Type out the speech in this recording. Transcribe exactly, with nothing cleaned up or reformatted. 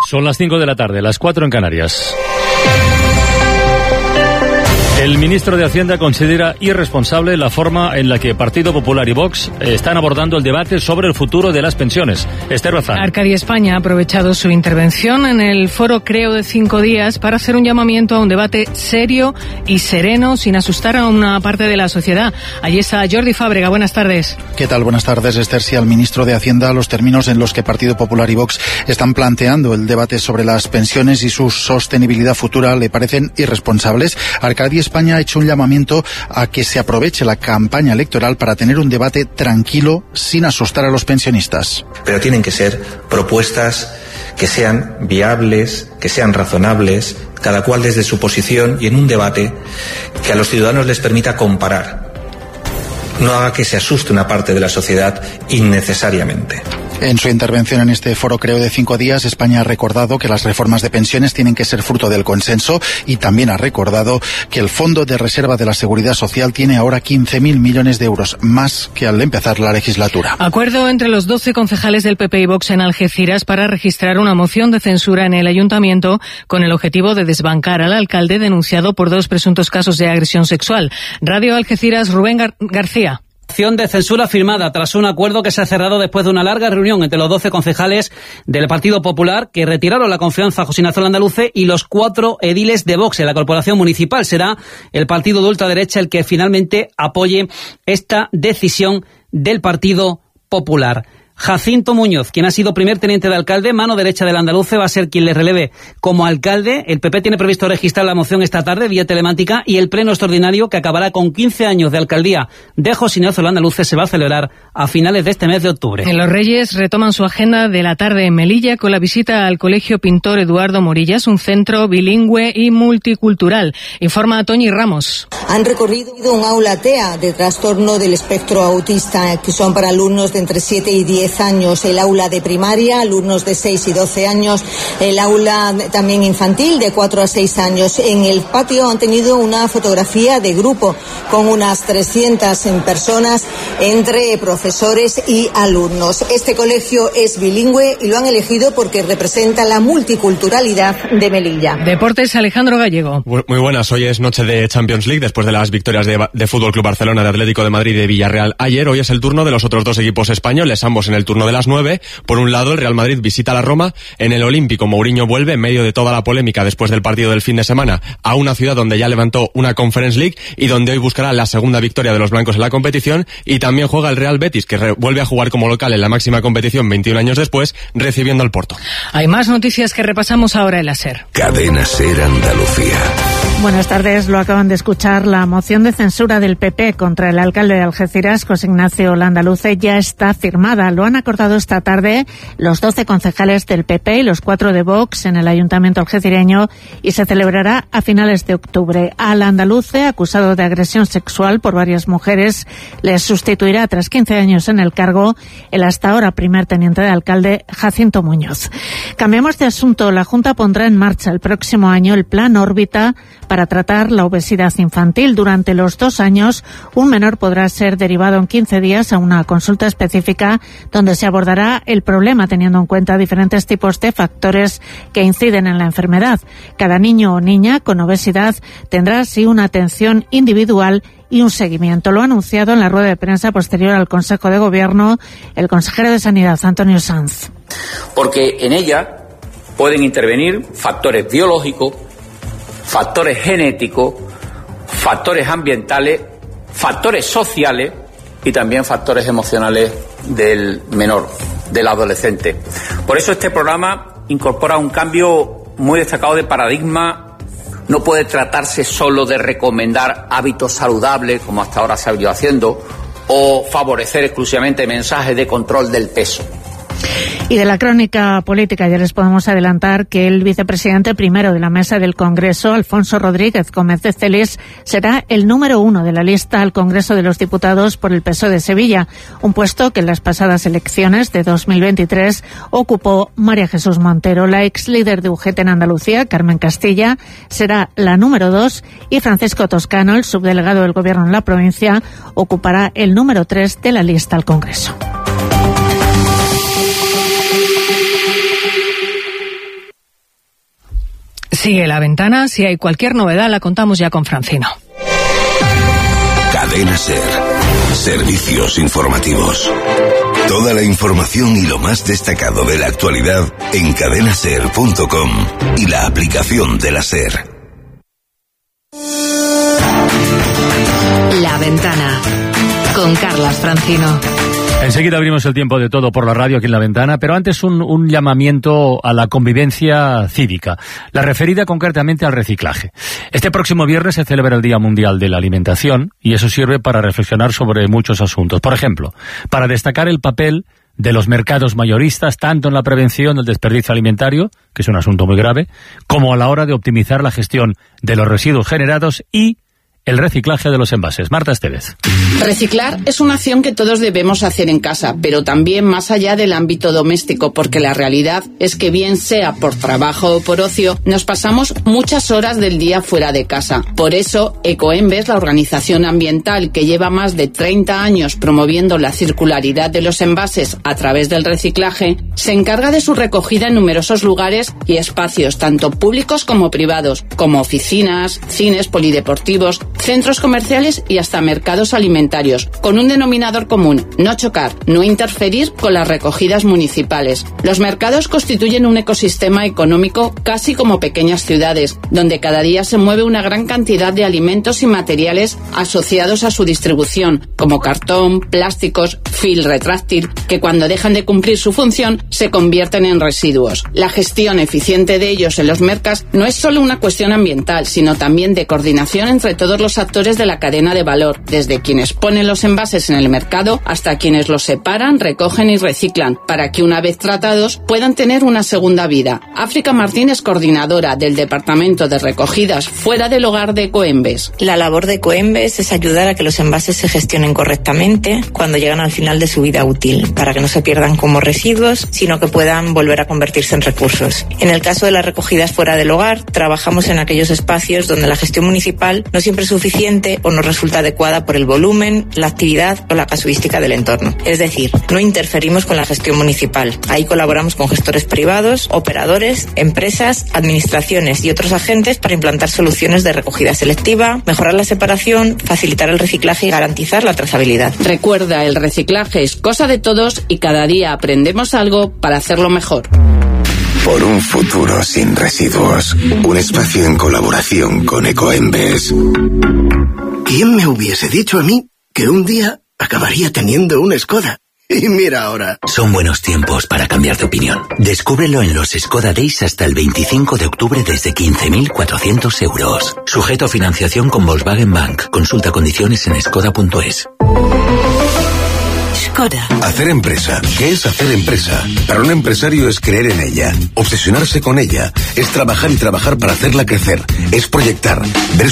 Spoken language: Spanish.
Son las cinco de la tarde, las cuatro en Canarias. El ministro de Hacienda considera irresponsable la forma en la que Partido Popular y Vox están abordando el debate sobre el futuro de las pensiones. Esther Bazán. Arcadia España ha aprovechado su intervención en el foro Creo de cinco días para hacer un llamamiento a un debate serio y sereno sin asustar a una parte de la sociedad. Allí está Jordi Fábrega. Buenas tardes. ¿Qué tal? Buenas tardes, Esther. Sí, al ministro de Hacienda los términos en los que Partido Popular y Vox están planteando el debate sobre las pensiones y su sostenibilidad futura le parecen irresponsables. Arcadia España ha hecho un llamamiento a que se aproveche la campaña electoral para tener un debate tranquilo sin asustar a los pensionistas. Pero tienen que ser propuestas que sean viables, que sean razonables, cada cual desde su posición y en un debate que a los ciudadanos les permita comparar. No haga que se asuste una parte de la sociedad innecesariamente. En su intervención en este foro Creo de cinco días, España ha recordado que las reformas de pensiones tienen que ser fruto del consenso y también ha recordado que el Fondo de Reserva de la Seguridad Social tiene ahora quince mil millones de euros, más que al empezar la legislatura. Acuerdo entre los doce concejales del P P y Vox en Algeciras para registrar una moción de censura en el ayuntamiento con el objetivo de desbancar al alcalde denunciado por dos presuntos casos de agresión sexual. Radio Algeciras, Rubén Gar- García. Acción de censura firmada tras un acuerdo que se ha cerrado después de una larga reunión entre los doce concejales del Partido Popular que retiraron la confianza a José Ignacio Landaluce y los cuatro ediles de Vox en la corporación municipal. Será el partido de ultraderecha el que finalmente apoye esta decisión del Partido Popular. Jacinto Muñoz, quien ha sido primer teniente de alcalde, mano derecha del Landaluce, va a ser quien le releve como alcalde. El P P tiene previsto registrar la moción esta tarde vía telemática y el pleno extraordinario, que acabará con quince años de alcaldía de José Ignacio Landaluce, se va a celebrar a finales de este mes de octubre. En Los Reyes retoman su agenda de la tarde en Melilla con la visita al Colegio Pintor Eduardo Morillas, un centro bilingüe y multicultural. Informa Toñi Ramos. Han recorrido un aula T E A de trastorno del espectro autista, que son para alumnos de entre siete y diez años, el aula de primaria, alumnos de seis y doce años, el aula también infantil de cuatro a seis años. En el patio han tenido una fotografía de grupo con unas trescientas personas entre profesores y alumnos. Este colegio es bilingüe y lo han elegido porque representa la multiculturalidad de Melilla. Deportes, Alejandro Gallego. Muy buenas, hoy es noche de Champions League después de las victorias de, de Fútbol Club Barcelona, de Atlético de Madrid y de Villarreal ayer. Hoy es el turno de los otros dos equipos españoles, ambos en el turno de las nueve. Por un lado, el Real Madrid visita la Roma. En el Olímpico, Mourinho vuelve en medio de toda la polémica después del partido del fin de semana a una ciudad donde ya levantó una Conference League y donde hoy buscará la segunda victoria de los blancos en la competición. Y también juega el Real Betis, que re- vuelve a jugar como local en la máxima competición veintiún años después, recibiendo al Porto. Hay más noticias que repasamos ahora en la SER. Cadena SER Andalucía. Buenas tardes, lo acaban de escuchar. La moción de censura del P P contra el alcalde de Algeciras, José Ignacio Landaluce, ya está firmada. Lo han acordado esta tarde los doce concejales del P P y los cuatro de Vox en el ayuntamiento algecireño y se celebrará a finales de octubre. Al Landaluce, acusado de agresión sexual por varias mujeres, le sustituirá tras quince años en el cargo el hasta ahora primer teniente de alcalde, Jacinto Muñoz. Cambiamos de asunto. La Junta pondrá en marcha el próximo año el Plan Órbita para tratar la obesidad infantil. Durante los dos años, un menor podrá ser derivado en quince días a una consulta específica donde se abordará el problema teniendo en cuenta diferentes tipos de factores que inciden en la enfermedad. Cada niño o niña con obesidad tendrá así una atención individual y un seguimiento. Lo ha anunciado en la rueda de prensa posterior al Consejo de Gobierno el consejero de Sanidad, Antonio Sanz. Porque en ella pueden intervenir factores biológicos, factores genéticos, factores ambientales, factores sociales y también factores emocionales del menor, del adolescente. Por eso este programa incorpora un cambio muy destacado de paradigma. No puede tratarse solo de recomendar hábitos saludables, como hasta ahora se ha venido haciendo, o favorecer exclusivamente mensajes de control del peso. Y de la crónica política ya les podemos adelantar que el vicepresidente primero de la mesa del Congreso, Alfonso Rodríguez Gómez de Celis, será el número uno de la lista al Congreso de los Diputados por el P S O E de Sevilla, un puesto que en las pasadas elecciones de dos mil veintitrés ocupó María Jesús Montero. La ex líder de U G T en Andalucía, Carmen Castilla, será la número dos y Francisco Toscano, el subdelegado del Gobierno en la provincia, ocupará el número tres de la lista al Congreso. Sigue La Ventana. Si hay cualquier novedad, la contamos ya con Francino. Cadena SER. Servicios informativos. Toda la información y lo más destacado de la actualidad en cadena ser punto com y la aplicación de la SER. La Ventana con Carlas Francino. Enseguida abrimos el tiempo de todo por la radio aquí en La Ventana, pero antes un, un llamamiento a la convivencia cívica, la referida concretamente al reciclaje. Este próximo viernes se celebra el Día Mundial de la Alimentación y eso sirve para reflexionar sobre muchos asuntos. Por ejemplo, para destacar el papel de los mercados mayoristas, tanto en la prevención del desperdicio alimentario, que es un asunto muy grave, como a la hora de optimizar la gestión de los residuos generados y el reciclaje de los envases. Marta Estevez. Reciclar es una acción que todos debemos hacer en casa, pero también más allá del ámbito doméstico, porque la realidad es que bien sea por trabajo o por ocio, nos pasamos muchas horas del día fuera de casa. Por eso, Ecoembes, la organización ambiental que lleva más de treinta años promoviendo la circularidad de los envases a través del reciclaje, se encarga de su recogida en numerosos lugares y espacios, tanto públicos como privados, como oficinas, cines polideportivos, centros comerciales y hasta mercados alimentarios, con un denominador común: no chocar, no interferir con las recogidas municipales. Los mercados constituyen un ecosistema económico casi como pequeñas ciudades, donde cada día se mueve una gran cantidad de alimentos y materiales asociados a su distribución, como cartón, plásticos, fil retráctil, que cuando dejan de cumplir su función se convierten en residuos. La gestión eficiente de ellos en los mercados no es solo una cuestión ambiental, sino también de coordinación entre todos los actores de la cadena de valor, desde quienes ponen los envases en el mercado hasta quienes los separan, recogen y reciclan, para que una vez tratados puedan tener una segunda vida. África Martín es coordinadora del Departamento de Recogidas Fuera del Hogar de Ecoembes. La labor de Ecoembes es ayudar a que los envases se gestionen correctamente cuando llegan al final de su vida útil, para que no se pierdan como residuos, sino que puedan volver a convertirse en recursos. En el caso de las recogidas fuera del hogar, trabajamos en aquellos espacios donde la gestión municipal no siempre es suficiente o no resulta adecuada por el volumen, la actividad o la casuística del entorno. Es decir, no interferimos con la gestión municipal. Ahí colaboramos con gestores privados, operadores, empresas, administraciones y otros agentes para implantar soluciones de recogida selectiva, mejorar la separación, facilitar el reciclaje y garantizar la trazabilidad. Recuerda, el reciclaje es cosa de todos y cada día aprendemos algo para hacerlo mejor. Por un futuro sin residuos. Un espacio en colaboración con Ecoembes. ¿Quién me hubiese dicho a mí que un día acabaría teniendo un Skoda? Y mira ahora. Son buenos tiempos para cambiar de opinión. Descúbrelo en los Skoda Days hasta el veinticinco de octubre desde quince mil cuatrocientos euros. Sujeto a financiación con Volkswagen Bank. Consulta condiciones en skoda punto es. Skoda. Hacer empresa. ¿Qué es hacer empresa? Para un empresario es creer en ella, obsesionarse con ella, es trabajar y trabajar para hacerla crecer, es proyectar, ver